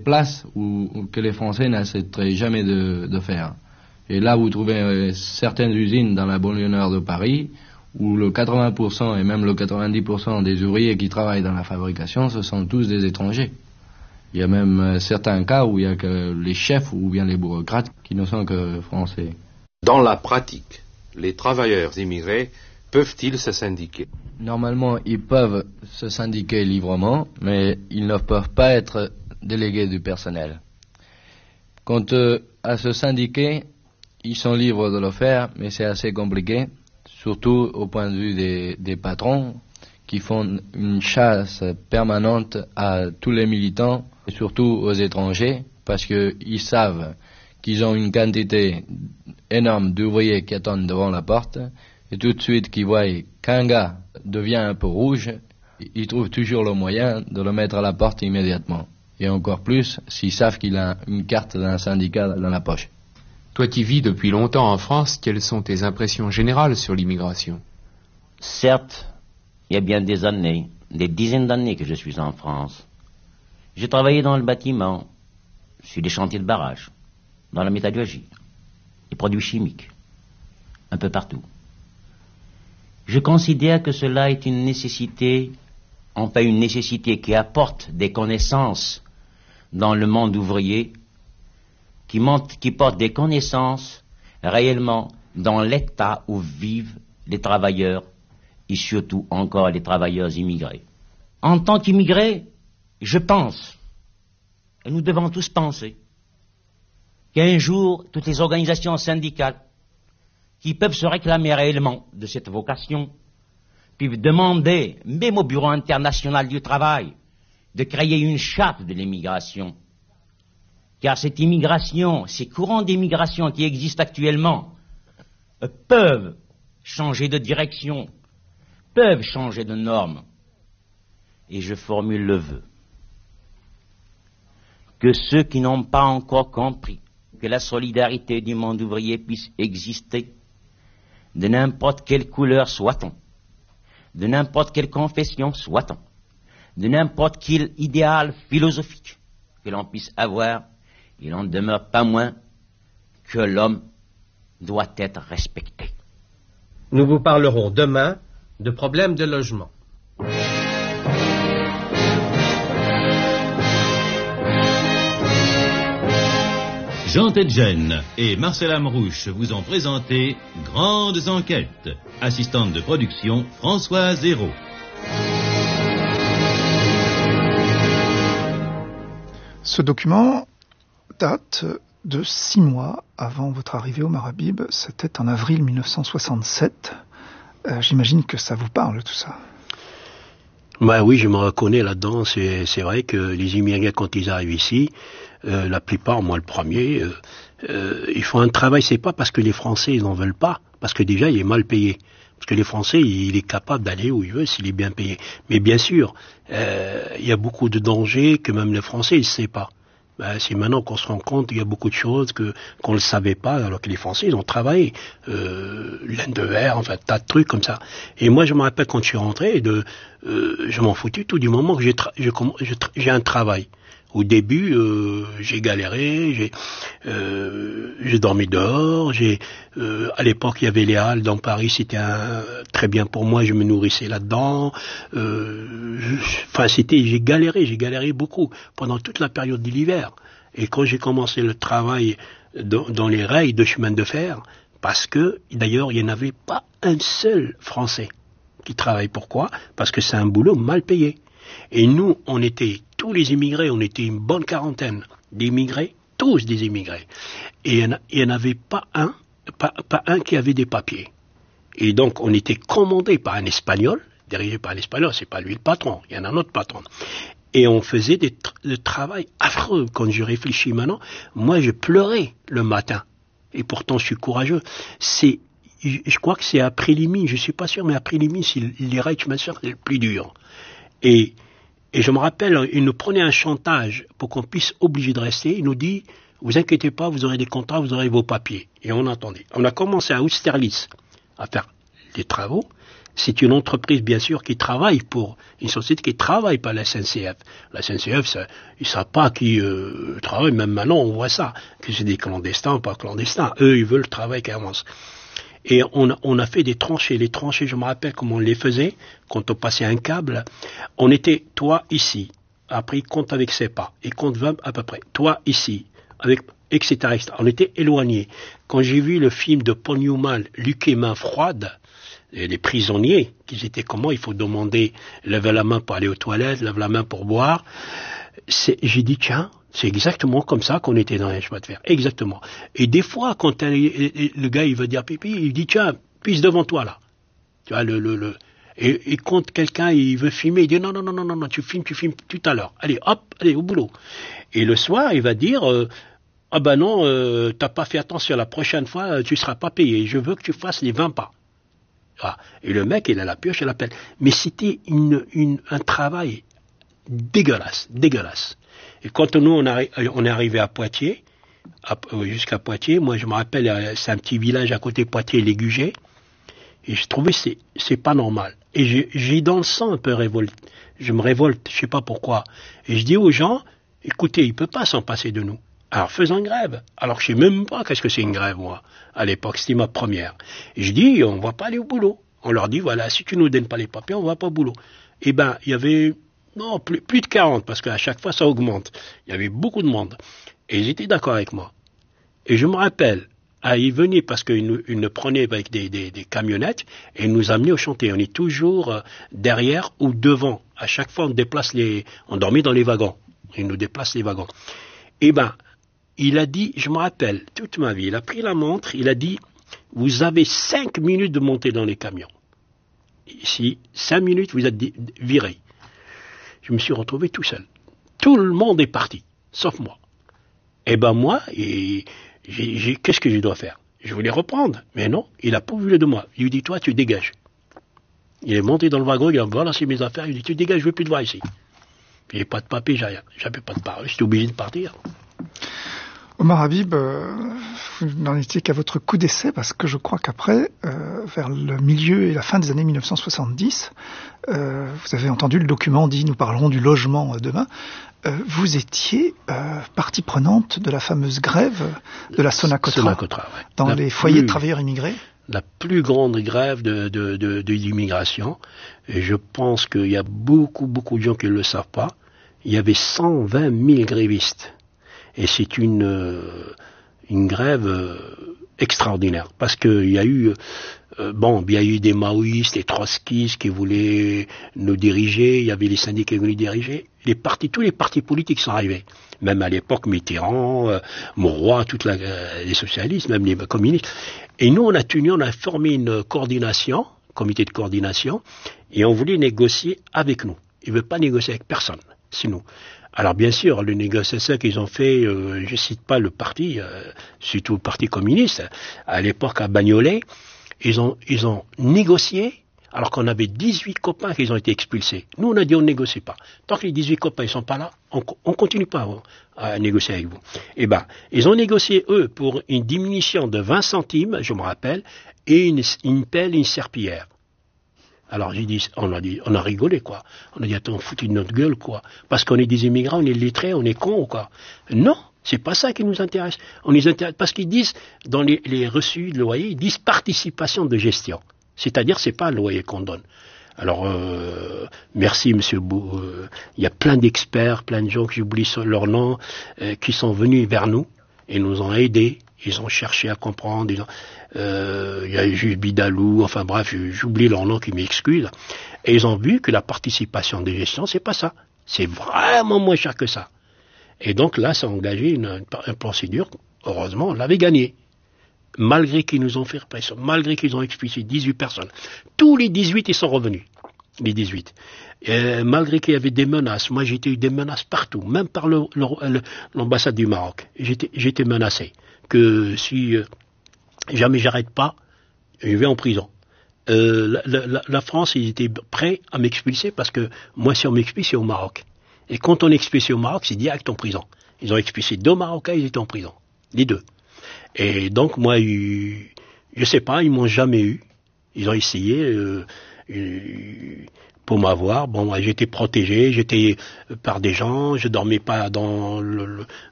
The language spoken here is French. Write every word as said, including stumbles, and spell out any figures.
places où, que les Français n'accepteraient jamais de, de faire. Et là, vous trouvez euh, certaines usines dans la banlieue nord de Paris, où le quatre-vingts pour cent et même le quatre-vingt-dix pour cent des ouvriers qui travaillent dans la fabrication, ce sont tous des étrangers. Il y a même euh, certains cas où il y a que les chefs ou bien les bureaucrates qui ne sont que français. Dans la pratique, les travailleurs immigrés peuvent-ils se syndiquer? Normalement, ils peuvent se syndiquer librement, mais ils ne peuvent pas être délégués du personnel. Quant euh, à se syndiquer, ils sont libres de le faire, mais c'est assez compliqué, surtout au point de vue des, des patrons qui font une chasse permanente à tous les militants, et surtout aux étrangers, parce qu'ils savent qu'ils ont une quantité énorme d'ouvriers qui attendent devant la porte, et tout de suite qu'ils voient qu'un gars devient un peu rouge, ils trouvent toujours le moyen de le mettre à la porte immédiatement. Et encore plus s'ils savent qu'il a une carte d'un syndicat dans la poche. Toi qui vis depuis longtemps en France, quelles sont tes impressions générales sur l'immigration? Certes, il y a bien des années, des dizaines d'années que je suis en France. J'ai travaillé dans le bâtiment, sur des chantiers de barrage, dans la métallurgie, les produits chimiques, un peu partout. Je considère que cela est une nécessité, enfin une nécessité qui apporte des connaissances dans le monde ouvrier, qui, monte, qui porte des connaissances réellement dans l'état où vivent les travailleurs et surtout encore les travailleurs immigrés. En tant qu'immigrés, je pense, et nous devons tous penser, qu'un jour, toutes les organisations syndicales qui peuvent se réclamer réellement de cette vocation, peuvent demander, même au Bureau international du travail, de créer une charte de l'immigration. Car cette immigration, ces courants d'immigration qui existent actuellement, euh, peuvent changer de direction, peuvent changer de normes. Et je formule le vœu que ceux qui n'ont pas encore compris que la solidarité du monde ouvrier puisse exister, de n'importe quelle couleur soit-on, de n'importe quelle confession soit-on, de n'importe quel idéal philosophique que l'on puisse avoir, il n'en demeure pas moins que l'homme doit être respecté. Nous vous parlerons demain de problèmes de logement. Jean Tedjen et Marcel Amrouche vous ont présenté Grandes Enquêtes. Assistante de production, Françoise Hérault. Ce document date de six mois avant votre arrivée au Marabib. C'était en avril mille neuf cent soixante-sept. Euh, j'imagine que ça vous parle, tout ça. Bah oui, je me reconnais là-dedans. C'est, c'est vrai que les immigrés, quand ils arrivent ici, euh, la plupart, moi le premier, euh, euh, ils font un travail. C'est pas parce que les Français ils n'en veulent pas, parce que déjà il est mal payé. Parce que les Français, il est capable d'aller où il veut s'il est bien payé. Mais bien sûr, euh, il y a beaucoup de dangers que même les Français ils ne savent pas. Ben, c'est maintenant qu'on se rend compte qu'il y a beaucoup de choses que qu'on ne savait pas, alors que les Français ils ont travaillé, euh, laine de verre, enfin tas de trucs comme ça. Et moi je me rappelle quand je suis rentré, de, euh, je m'en foutais tout du moment que j'ai, tra- je, je, j'ai un travail. Au début, euh, j'ai galéré, j'ai, euh, j'ai dormi dehors. J'ai, euh, à l'époque, il y avait les Halles dans Paris, c'était un, très bien pour moi. Je me nourrissais là-dedans. Euh, je, enfin, c'était, j'ai galéré, j'ai galéré beaucoup pendant toute la période de l'hiver. Et quand j'ai commencé le travail dans, dans les rails de chemin de fer, parce que d'ailleurs, il n'y en avait pas un seul Français qui travaille. Pourquoi ? Parce que c'est un boulot mal payé. Et nous, on était, tous les immigrés, on était une bonne quarantaine d'immigrés, tous des immigrés. Et il n'y en avait pas un, pas, pas un qui avait des papiers. Et donc, on était commandé par un Espagnol, dirigé par un Espagnol, c'est pas lui le patron, il y en a un autre patron. Et on faisait des tra- des travail affreux. Quand je réfléchis maintenant, moi, je pleurais le matin. Et pourtant, je suis courageux. C'est, je crois que c'est après les mines, je suis pas sûr, mais après les mines, c'est les Reichsmeister, c'est le plus dur. Et, et je me rappelle, il nous prenait un chantage pour qu'on puisse obliger de rester. Il nous dit, vous inquiétez pas, vous aurez des contrats, vous aurez vos papiers. Et on attendait. On a commencé à Austerlitz à faire des travaux. C'est une entreprise, bien sûr, qui travaille pour une société qui travaille pas la S N C F. La S N C F, ça, ils savent pas qui euh, travaille. Même maintenant, on voit ça, que c'est des clandestins ou pas clandestins. Eux, ils veulent travailler qui avance. Et on a, on a fait des tranchées. Les tranchées, je me rappelle comment on les faisait quand on passait un câble. On était, toi, ici. Après, il compte avec ses pas. Il compte vingt à peu près. Toi, ici. Avec, et cetera, et cetera. On était éloignés. Quand j'ai vu le film de Paul Newman, Luc et main froide, et les prisonniers, qui étaient comment, il faut demander, lever la main pour aller aux toilettes, lever la main pour boire. C'est, j'ai dit, tiens, c'est exactement comme ça qu'on était dans les chemins de fer. Exactement. Et des fois, quand un, le gars, il veut dire pipi, il dit, tiens, pisse devant toi, là. Tu vois, le, le, le, et, et quand quelqu'un, il veut filmer, il dit, non, non, non, non, non, non, tu filmes, tu filmes tout à l'heure. Allez, hop, allez, au boulot. Et le soir, il va dire, euh, ah ben non, euh, t'as pas fait attention, la prochaine fois, tu seras pas payé. Je veux que tu fasses les vingt pas. Ah. Et le mec, il a la pioche, il appelle. Mais c'était une, une, un travail dégueulasse, dégueulasse. Et quand nous, on, arri- on est arrivé à Poitiers, à, jusqu'à Poitiers, moi je me rappelle, c'est un petit village à côté de Poitiers, Légugé, et je trouvais que c'est, c'est pas normal. Et j'ai, j'ai dans le sang un peu révolte. Je me révolte, je sais pas pourquoi. Et je dis aux gens, écoutez, il peut pas s'en passer de nous. Alors faisons une grève. Alors je sais même pas qu'est-ce que c'est une grève, moi. À l'époque, c'était ma première. Et je dis, on va pas aller au boulot. On leur dit, voilà, si tu nous donnes pas les papiers, on va pas au boulot. Eh ben, il y avait, non, plus, plus de quarante, parce qu'à chaque fois, ça augmente. Il y avait beaucoup de monde. Et ils étaient d'accord avec moi. Et je me rappelle, à y venir, parce qu'ils nous, ils nous prenaient avec des, des, des camionnettes, et ils nous amenaient au chantier. On est toujours derrière ou devant. À chaque fois, on déplace les, on dormait dans les wagons. Ils nous déplacent les wagons. Eh ben, il a dit, je me rappelle, toute ma vie, il a pris la montre, il a dit, vous avez cinq minutes de monter dans les camions. Ici, cinq minutes, vous êtes virés. Je me suis retrouvé tout seul. Tout le monde est parti, sauf moi. Eh ben moi, et j'ai, j'ai, qu'est-ce que je dois faire? Je voulais reprendre, mais non, il a pas voulu de moi. Il lui dit, toi, tu dégages. Il est monté dans le wagon, il a balancé mes affaires, il dit, tu dégages, je veux plus te voir ici. Puis, j'ai pas de papier, j'ai rien. J'avais pas de parole, j'étais obligé de partir. Omar Habib, euh, vous n'en étiez qu'à votre coup d'essai, parce que je crois qu'après, euh, vers le milieu et la fin des années mille neuf cent soixante-dix, euh, vous avez entendu le document dit « Nous parlerons du logement demain ». Euh, vous étiez euh, partie prenante de la fameuse grève de la Sonacotra, Sonacotra ouais. dans la les foyers plus, de travailleurs immigrés. La plus grande grève de, de, de, de l'immigration. Et je pense qu'il y a beaucoup, beaucoup de gens qui ne le savent pas. Il y avait cent vingt mille grévistes. Et c'est une, euh, une grève euh, extraordinaire. Parce qu'il y a eu, euh, bon, il y a eu des maoïstes, des trotskistes qui voulaient nous diriger, il y avait les syndicats qui voulaient diriger. Les partis, tous les partis politiques sont arrivés. Même à l'époque, Mitterrand, euh, Mauroy, toutes la, euh, les socialistes, même les communistes. Et nous, on a tenu, on a formé une coordination, comité de coordination, et on voulait négocier avec nous. Ils ne veulent pas négocier avec personne, c'est nous. Alors bien sûr, les négociations qu'ils ont fait, euh, je cite pas le parti, euh, surtout le parti communiste, à l'époque à Bagnolet, ils ont, ils ont négocié, alors qu'on avait dix-huit copains qui ont été expulsés. Nous, on a dit on ne négocie pas. Tant que les dix-huit copains ne sont pas là, on ne continue pas à, à négocier avec vous. Eh ben, ils ont négocié, eux, pour une diminution de vingt centimes, je me rappelle, et une, une pelle et une serpillière. Alors j'ai dit, on a dit, on a rigolé quoi. On a dit attends, foutez de notre gueule quoi. Parce qu'on est des immigrants, on est lettrés, on est cons quoi. Non, c'est pas ça qui nous intéresse. On les intéresse parce qu'ils disent dans les, les reçus de loyer, ils disent participation de gestion. C'est-à-dire c'est pas un loyer qu'on donne. Alors euh, merci Monsieur Bou. Euh, il y a plein d'experts, plein de gens que j'oublie leur nom, euh, qui sont venus vers nous et nous ont aidés. Ils ont cherché à comprendre. Ils ont, euh, il y a eu juste Bidalou, enfin bref, j'oublie leur nom qui m'excuse. Et ils ont vu que la participation de gestion, c'est pas ça. C'est vraiment moins cher que ça. Et donc là, ça a engagé une, une procédure. Heureusement, on l'avait gagnée. Malgré qu'ils nous ont fait pression, malgré qu'ils ont expulsé dix-huit personnes. Tous les dix-huit, ils sont revenus. Les dix-huit. Et malgré qu'il y avait des menaces, moi j'ai eu des menaces partout, même par le, le, l'ambassade du Maroc. J'étais, j'étais menacé. Que si euh, jamais j'arrête pas, je vais en prison. Euh, la, la, la France, ils étaient prêts à m'expulser parce que moi, si on m'expulse, c'est au Maroc. Et quand on est expulsé au Maroc, c'est direct en prison. Ils ont expulsé deux Marocains, ils étaient en prison. Les deux. Et donc, moi, je sais pas, ils m'ont jamais eu. Ils ont essayé, euh, euh, pour m'avoir. Bon, moi, j'étais protégé, j'étais par des gens, je dormais pas dans le, le